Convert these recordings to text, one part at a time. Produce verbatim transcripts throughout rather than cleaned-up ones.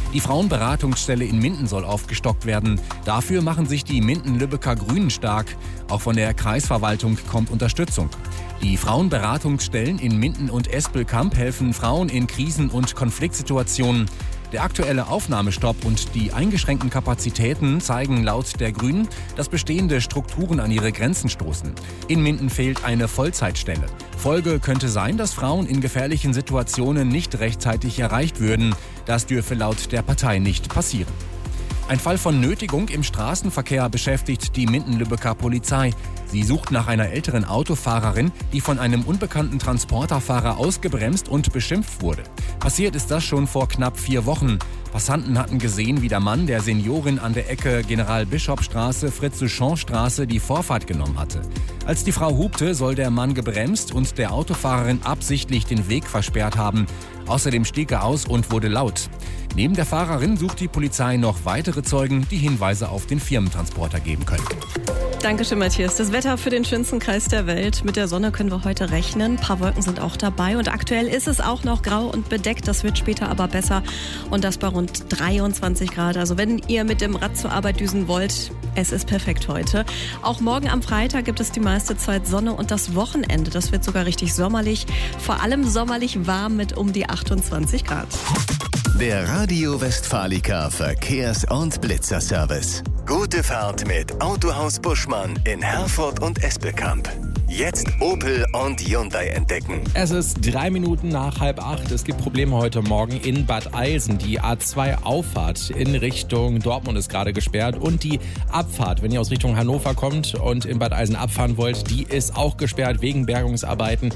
Die Frauenberatungsstelle in Minden soll aufgestockt werden. Dafür machen sich die Minden-Lübecker Grünen stark. Auch von der Kreisverwaltung kommt Unterstützung. Die Frauenberatungsstellen in Minden und Espelkamp helfen Frauen in Krisen- und Konfliktsituationen. Der aktuelle Aufnahmestopp und die eingeschränkten Kapazitäten zeigen laut der Grünen, dass bestehende Strukturen an ihre Grenzen stoßen. In Minden fehlt eine Vollzeitstelle. Folge könnte sein, dass Frauen in gefährlichen Situationen nicht rechtzeitig erreicht würden. Das dürfe laut der Partei nicht passieren. Ein Fall von Nötigung im Straßenverkehr beschäftigt die Minden-Lübecker Polizei. Sie sucht nach einer älteren Autofahrerin, die von einem unbekannten Transporterfahrer ausgebremst und beschimpft wurde. Passiert ist das schon vor knapp vier Wochen. Passanten hatten gesehen, wie der Mann der Seniorin an der Ecke General-Bischoff-Straße, Fritze-Schon-Straße die Vorfahrt genommen hatte. Als die Frau hupte, soll der Mann gebremst und der Autofahrerin absichtlich den Weg versperrt haben. Außerdem stieg er aus und wurde laut. Neben der Fahrerin sucht die Polizei noch weitere Zeugen, die Hinweise auf den Firmentransporter geben können. Dankeschön, Matthias. Das Wetter für den schönsten Kreis der Welt. Mit der Sonne können wir heute rechnen. Ein paar Wolken sind auch dabei. Und aktuell ist es auch noch grau und bedeckt. Das wird später aber besser. Und das bei rund dreiundzwanzig Grad. Also wenn ihr mit dem Rad zur Arbeit düsen wollt, es ist perfekt heute. Auch morgen am Freitag gibt es die meiste Zeit Sonne. Und das Wochenende, das wird sogar richtig sommerlich. Vor allem sommerlich warm mit um die achtundzwanzig Grad. Der Radio Westfalica Verkehrs- und Blitzerservice. Gute Fahrt mit Autohaus Buschmann in Herford und Espelkamp. Jetzt Opel und Hyundai entdecken. Es ist drei Minuten nach halb acht. Es gibt Probleme heute Morgen in Bad Eilsen. Die A zwei Auffahrt in Richtung Dortmund ist gerade gesperrt und die Abfahrt, wenn ihr aus Richtung Hannover kommt und in Bad Eilsen abfahren wollt, die ist auch gesperrt wegen Bergungsarbeiten.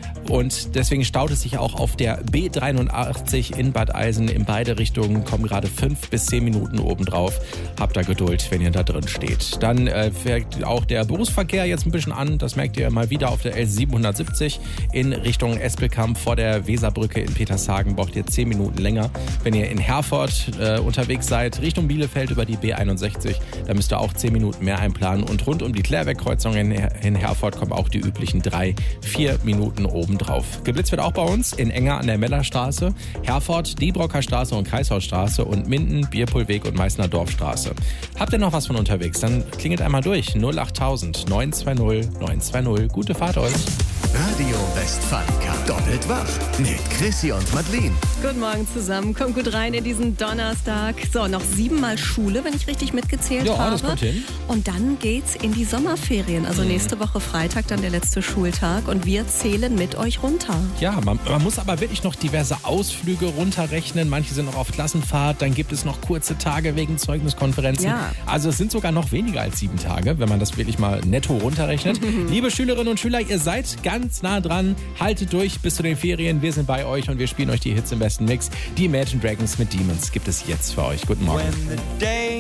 Und deswegen staut es sich auch auf der B dreiundachtzig in Bad Eilsen. In beide Richtungen kommen gerade fünf bis zehn Minuten obendrauf. Habt da Geduld, wenn ihr da drin steht. Dann äh, fährt auch der Berufsverkehr jetzt ein bisschen an. Das merkt ihr mal wieder auf der L siebenhundertsiebzig in Richtung Espelkamp vor der Weserbrücke in Petershagen. Braucht ihr zehn Minuten länger. Wenn ihr in Herford äh, unterwegs seid, Richtung Bielefeld über die B einundsechzig, da müsst ihr auch zehn Minuten mehr einplanen. Und rund um die Klärwerkkreuzung in, in Herford kommen auch die üblichen drei, vier Minuten oben drauf. Geblitzt wird auch bei uns in Enger an der Mellerstraße, Herford, Diebrocker Straße und Kreishausstraße und Minden, Bierpohlweg und Meißner Dorfstraße. Habt ihr noch was von unterwegs? Dann klingelt einmal durch. null achttausend neun zwei null neun zwei null. Gute Fahrt euch. Radio Westfalica. Doppelt wach mit Chrissy und Madeleine. Guten Morgen zusammen. Kommt gut rein in diesen Donnerstag. So, noch siebenmal Schule, wenn ich richtig mitgezählt ja, habe. Das kommt hin. Und dann geht's in die Sommerferien. Also nächste Woche Freitag dann der letzte Schultag. Und wir zählen mit euch runter. Ja, man, man muss aber wirklich noch diverse Ausflüge runterrechnen. Manche sind noch auf Klassenfahrt. Dann gibt es noch kurze Tage wegen Zeugniskonferenzen. Ja. Also es sind sogar noch weniger als sieben Tage, wenn man das wirklich mal netto runterrechnet. Liebe Schülerinnen und Schüler, ihr seid ganz nah dran. Haltet durch bis zu den Ferien. Wir sind bei euch und wir spielen euch die Hits im besten Mix. Die Imagine Dragons mit Demons gibt es jetzt für euch. Guten Morgen.